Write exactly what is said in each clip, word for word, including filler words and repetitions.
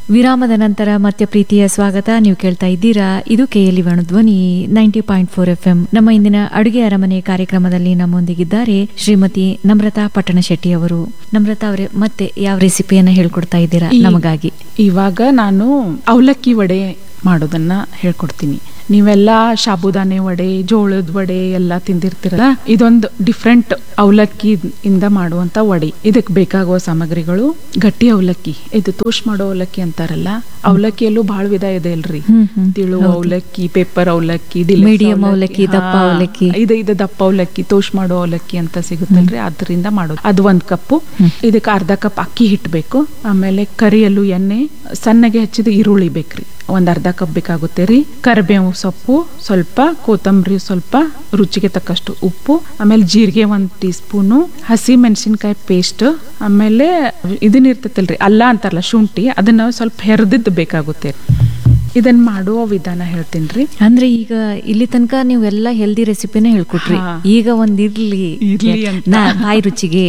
ವಿರಾಮದ ನಂತರ ಮತ್ತೆ ಪ್ರೀತಿಯ ಸ್ವಾಗತ. ನೀವು ಕೇಳ್ತಾ ಇದ್ದೀರಾ, ಇದು ಕೆಎಲ್ಇ ಧ್ವನಿ ninety point four F M. ನಮ್ಮ ಇಂದಿನ ಅಡುಗೆ ಅರಮನೆ ಕಾರ್ಯಕ್ರಮದಲ್ಲಿ ನಮ್ಮೊಂದಿಗಿದ್ದಾರೆ ಶ್ರೀಮತಿ ನಮ್ರತಾ ಪಟ್ಟಣಶೆಟ್ಟಿ ಅವರು. ನಮ್ರತಾ ಅವರೇ, ಮತ್ತೆ ಯಾವ ರೆಸಿಪಿಯನ್ನ ಹೇಳ್ಕೊಡ್ತಾ ಇದ್ದೀರಾ ನಮಗಾಗಿ? ಇವಾಗ ನಾನು ಅವಲಕ್ಕಿ ವಡೆ ಮಾಡೋದನ್ನ ಹೇಳ್ಕೊಡ್ತೀನಿ. ನೀವೆಲ್ಲ ಸಾಬುದಾನೆ ವಡೆ, ಜೋಳದ ವಡೆ ಎಲ್ಲ ತಿಂದಿರ್ತೀರಲ್ಲ, ಇದೊಂದು ಡಿಫ್ರೆಂಟ್ ಅವಲಕ್ಕಿ ಇಂದ ಮಾಡುವಂತ ವಡೆ. ಇದಕ್ಕೆ ಬೇಕಾಗುವ ಸಾಮಗ್ರಿಗಳು: ಗಟ್ಟಿ ಅವಲಕ್ಕಿ, ಇದು ತೋಷ್ ಮಾಡೋ ಅವಲಕ್ಕಿ ಅಂತಾರಲ್ಲ, ಅವಲಕ್ಕಿಯಲ್ಲೂ ಬಹಳ ವಿಧ ಇದೆ ಅಲ್ರಿ. ತಿಳು ಅವಲಕ್ಕಿ, ಪೇಪರ್ ಅವಲಕ್ಕಿ, ಮೀಡಿಯಂ ಅವಲಕ್ಕಿ, ದಪ್ಪ ಅವಲಕ್ಕಿ, ಇದು ಇದು ದಪ್ಪ ಅವಲಕ್ಕಿ, ತೋಷ್ ಮಾಡೋ ಅವಲಕ್ಕಿ ಅಂತ ಸಿಗುತ್ತಲ್ರಿ, ಅದರಿಂದ ಮಾಡೋದು. ಅದು ಒಂದ್ ಕಪ್ಪು. ಇದಕ್ಕೆ ಅರ್ಧ ಕಪ್ ಅಕ್ಕಿ ಹಿಟ್ಟು ಬೇಕು. ಆಮೇಲೆ ಕರಿಯಲು ಎಣ್ಣೆ, ಸಣ್ಣಗೆ ಹಚ್ಚಿದ ಈರುಳ್ಳಿ ಬೇಕ್ರಿ, ಒಂದ್ ಅರ್ಧ ಕಪ್ ಬೇಕಾಗುತ್ತೆ ರೀ. ಕರಿಬೇವು ಸೊಪ್ಪು ಸ್ವಲ್ಪ, ಕೊತ್ತಂಬರಿ ಸ್ವಲ್ಪ, ರುಚಿಗೆ ತಕ್ಕಷ್ಟು ಉಪ್ಪು, ಆಮೇಲೆ ಜೀರಿಗೆ ಒಂದ್ ಟೀ ಸ್ಪೂನು, ಹಸಿ ಮೆಣಸಿನ್ಕಾಯಿ ಪೇಸ್ಟ್, ಆಮೇಲೆ ಇದನ್ನ ಇರ್ತೈತಲ್ರಿ ಅಲ್ಲ ಅಂತಾರಲ್ಲ ಶುಂಠಿ, ಅದನ್ನ ಸ್ವಲ್ಪ ಹೆರ್ದಿದ್ದು ಬೇಕಾಗುತ್ತೆ. ಇದನ್ನ ಮಾಡುವ ವಿಧಾನ ಹೇಳ್ತೀನಿ. ಅಂದ್ರೆ ಈಗ ಇಲ್ಲಿ ತನಕ ನೀವು ಎಲ್ಲ ಹೆಲ್ದಿ ರೆಸಿಪಿನೇ ಹೇಳ್ಕೊಟ್ರಿ. ಈಗ ಒಂದ್ ಇರ್ಲಿ ಇರ್ಲಿ ಅಂತ ಬಾಯಿ ರುಚಿಗೆ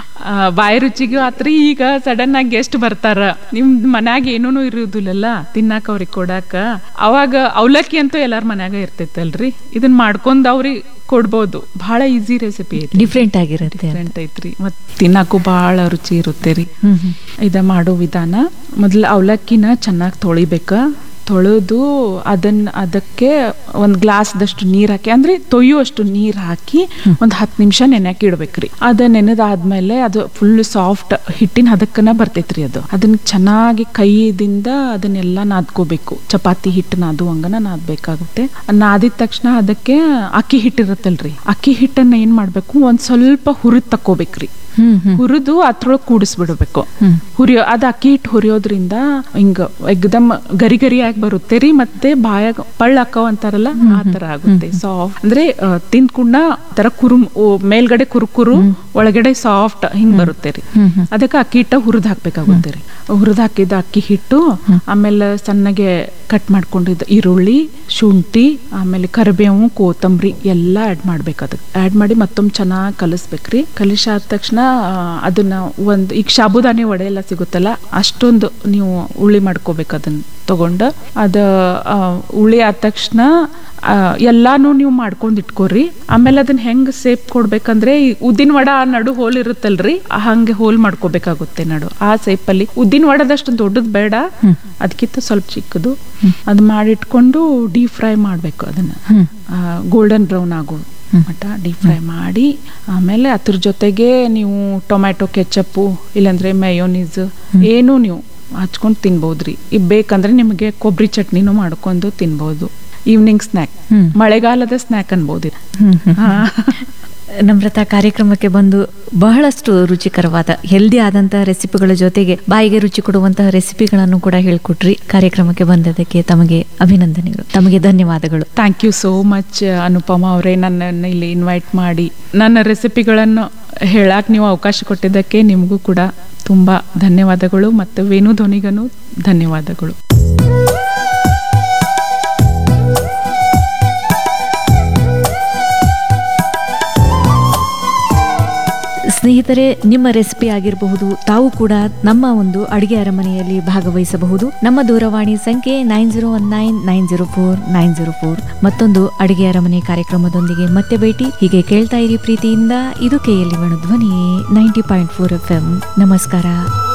ಬಾಯಿ ರುಚಿಗೆ ಆತ್ರಿ. ಈಗ ಸಡನ್ ಆಗಿ ಗೆಸ್ಟ್ ಬರ್ತಾರ, ನಿಮ್ ಮನ್ಯಾಗ ಏನೂ ಇರುದಿಲ್ಲಲ್ಲ ತಿನ್ನಾಕ ಅವ್ರಿಗೆ ಕೊಡಾಕ, ಅವಾಗ ಅವಲಕ್ಕಿ ಅಂತೂ ಎಲ್ಲಾರ ಮನ್ಯಾಗ ಇರ್ತೈತಲ್ರಿ, ಇದನ್ನ ಮಾಡ್ಕೊಂಡ್ ಅವ್ರಿಗೆ ಕೊಡ್ಬೋದು. ಬಹಳ ಈಸಿ ರೆಸಿಪಿ ಐತಿ, ಡಿಫ್ರೆಂಟ್ ಆಗಿರುತ್ತೆ, ಡಿಫ್ರೆಂಟ್ ಐತ್ರಿ, ಮತ್ ತಿನ್ನಾಕು ಬಹಳ ರುಚಿ ಇರುತ್ತೆ ರೀ. ಇದ ಮಾಡೋ ವಿಧಾನ: ಮೊದ್ಲು ಅವಲಕ್ಕಿನ ಚೆನ್ನಾಗಿ ತೊಳಿಬೇಕ. ತೊಳೆದು ಅದನ್ನ ಅದಕ್ಕೆ ಒಂದ್ ಗ್ಲಾಸ್ ದಷ್ಟು ನೀರ್ ಹಾಕಿ, ಅಂದ್ರೆ ತೊಯ್ಯುವಷ್ಟು ನೀರ್ ಹಾಕಿ ಒಂದ್ ಹತ್ತು ನಿಮಿಷ ನೆನೆಯಕ್ಕೆ ಇಡ್ಬೇಕ್ರಿ. ಅದ ನೆನೆದಾದ್ಮೇಲೆ ಅದು ಫುಲ್ ಸಾಫ್ಟ್ ಹಿಟ್ಟಿನ ಹದಕ್ಕನ ಬರ್ತೈತ್ರಿ. ಅದು ಅದನ್ನ ಚೆನ್ನಾಗಿ ಕೈದಿಂದ ಅದನ್ನೆಲ್ಲ ನಾದ್ಕೋಬೇಕು. ಚಪಾತಿ ಹಿಟ್ಟು ನಾದುವಂಗನ ನಾದ್ಬೇಕಾಗುತ್ತೆ. ನಾದಿದ ತಕ್ಷಣ ಅದಕ್ಕೆ ಅಕ್ಕಿ ಹಿಟ್ಟಿರುತ್ತಲ್ರಿ, ಅಕ್ಕಿ ಹಿಟ್ಟನ್ನ ಏನ್ ಮಾಡ್ಬೇಕು, ಒಂದ್ ಸ್ವಲ್ಪ ಹುರಿದ್ ತಕ್ಕೋಬೇಕ್ರಿ. ಹುರಿದು ಅದ್ರೊಳಗೆ ಕೂಡಿಸ್ಬಿಡ್ಬೇಕು. ಹುರಿಯೋ ಅದ್ ಅಕ್ಕಿ ಹಿಟ್ಟು ಹುರಿಯೋದ್ರಿಂದ ಹಿಂಗ ಎಕ್ದಮ್ ಗರಿ ಗರಿಯಾಗಿ ಬರುತ್ತೆ ರೀ, ಮತ್ತೆ ಬಾಯಾಗ ಪಳ್ಳ ಹಾಕೋ ಅಂತಾರಲ್ಲ ಆ ತರ ಆಗುತ್ತೆ. ಸಾಫ್ಟ್ ಅಂದ್ರೆ ತಿಂದ್ಕುಂಡ ತರ ಕುರು ಮೇಲ್ಗಡೆ ಕುರುಕುರು, ಒಳಗಡೆ ಸಾಫ್ಟ್ ಹಿಂಗ್ ಬರುತ್ತೆ ರೀ. ಅದಕ್ಕೆ ಅಕ್ಕಿ ಹಿಟ್ಟ ಹುರಿದ್ ಹಾಕ್ಬೇಕಾಗುತ್ತೆ ರೀ. ಹುರಿದ್ ಹಾಕಿದ ಅಕ್ಕಿ ಹಿಟ್ಟು, ಆಮೇಲೆ ಸಣ್ಣಗೆ ಕಟ್ ಮಾಡ್ಕೊಂಡಿದ್ದ ಈರುಳ್ಳಿ, ಶುಂಠಿ, ಆಮೇಲೆ ಕರಿಬೇವು, ಕೊತ್ತಂಬರಿ ಎಲ್ಲ ಆಡ್ ಮಾಡ್ಬೇಕು. ಅದಕ್ಕೆ ಆಡ್ ಮಾಡಿ ಮತ್ತೊಮ್ಮೆ ಚೆನ್ನಾಗಿ ಕಲಿಸ್ಬೇಕ್ರಿ. ಕಲಿಸಾದ ತಕ್ಷಣ ಅದನ್ನ ಒಂದ್ ಈಗ ಸಾಬುದಾನಿ ವಡೆ ಎಲ್ಲ ಸಿಗುತ್ತಲ್ಲ, ಅಷ್ಟೊಂದು ನೀವು ಉಳ್ಳಿ ಮಾಡ್ಕೋಬೇಕು. ಅದನ್ನ ತಗೊಂಡು ಅದ ಉಳ್ಳಿ ಆದ ತಕ್ಷಣ ಎಲ್ಲಾನು ನೀವು ಮಾಡ್ಕೊಂಡ್ ಇಟ್ಕೋರಿ. ಆಮೇಲೆ ಅದನ್ನ ಹೆಂಗ್ ಸೇಪ್ ಕೊಡ್ಬೇಕಂದ್ರೆ, ಉದ್ದಿನ ವಡ ನಡು ಹೋಲ್ ಇರುತ್ತಲ್ರಿ, ಹಂಗೆ ಹೋಲ್ ಮಾಡ್ಕೋಬೇಕಾಗುತ್ತೆ ನಡು. ಆ ಸೇಪ್ ಅಲ್ಲಿ ಉದ್ದಿನ ವಡದಷ್ಟು ದೊಡ್ಡದ್ ಬೇಡ, ಅದಕ್ಕಿಂತ ಸ್ವಲ್ಪ ಚಿಕ್ಕದು. ಅದ್ ಮಾಡಿಟ್ಕೊಂಡು ಡೀಪ್ ಫ್ರೈ ಮಾಡ್ಬೇಕು. ಅದನ್ನ ಗೋಲ್ಡನ್ ಬ್ರೌನ್ ಆಗೋ ಮಟ ಡೀಪ್ ಫ್ರೈ ಮಾಡಿ, ಆಮೇಲೆ ಅದ್ರ ಜೊತೆಗೆ ನೀವು ಟೊಮ್ಯಾಟೊ ಕೆಚಪ್ಪು ಇಲ್ಲಾಂದ್ರೆ ಮಯೋನೀಸ್ ಏನು ನೀವು ಹಚ್ಕೊಂಡು ತಿನ್ಬೋದ್ರಿ. ಈಗ ಬೇಕಂದ್ರೆ ನಿಮಗೆ ಕೊಬ್ಬರಿ ಚಟ್ನಿನೂ ಮಾಡ್ಕೊಂಡು ತಿನ್ಬೋದು. ಈವ್ನಿಂಗ್ ಸ್ನ್ಯಾಕ್, ಮಳೆಗಾಲದ ಸ್ನ್ಯಾಕ್ ಅನ್ಬೋದು. ನಮ್ರತಾ, ಕಾರ್ಯಕ್ರಮಕ್ಕೆ ಬಂದು ಬಹಳಷ್ಟು ರುಚಿಕರವಾದ ಹೆಲ್ದಿ ಆದಂತಹ ರೆಸಿಪಿಗಳ ಜೊತೆಗೆ ಬಾಯಿಗೆ ರುಚಿ ಕೊಡುವಂತಹ ರೆಸಿಪಿಗಳನ್ನು ಕೂಡ ಹೇಳ್ಕೊಟ್ರಿ. ಕಾರ್ಯಕ್ರಮಕ್ಕೆ ಬಂದದಕ್ಕೆ ತಮಗೆ ಅಭಿನಂದನೆಗಳು, ತಮಗೆ ಧನ್ಯವಾದಗಳು. ಥ್ಯಾಂಕ್ ಯು ಸೋ ಮಚ್ ಅನುಪಮ ಅವರೇ, ನನ್ನನ್ನು ಇಲ್ಲಿ ಇನ್ವೈಟ್ ಮಾಡಿ ನನ್ನ ರೆಸಿಪಿಗಳನ್ನು ಹೇಳಕ್ ನೀವು ಅವಕಾಶ ಕೊಟ್ಟಿದ್ದಕ್ಕೆ ನಿಮಗೂ ಕೂಡ ತುಂಬಾ ಧನ್ಯವಾದಗಳು, ಮತ್ತು ವೇಣು ಧ್ವನಿಗನು ಧನ್ಯವಾದಗಳು. ಸ್ನೇಹಿತರೆ, ನಿಮ್ಮ ರೆಸಿಪಿ ಆಗಿರಬಹುದು, ತಾವು ಕೂಡ ನಮ್ಮ ಒಂದು ಅಡಿಗೆ ಅರಮನೆಯಲ್ಲಿ ಭಾಗವಹಿಸಬಹುದು. ನಮ್ಮ ದೂರವಾಣಿ ಸಂಖ್ಯೆ nine zero one nine nine zero four nine zero four. ಮತ್ತೊಂದು ಅಡಿಗೆ ಅರಮನೆ ಕಾರ್ಯಕ್ರಮದೊಂದಿಗೆ ಮತ್ತೆ ಭೇಟಿ. ಹೀಗೆ ಕೇಳ್ತಾ ಇರಿ ಪ್ರೀತಿಯಿಂದ. ಇದು ಕೆಎಲ್ಇ ಧ್ವನಿ ninety point four F M. ನಮಸ್ಕಾರ.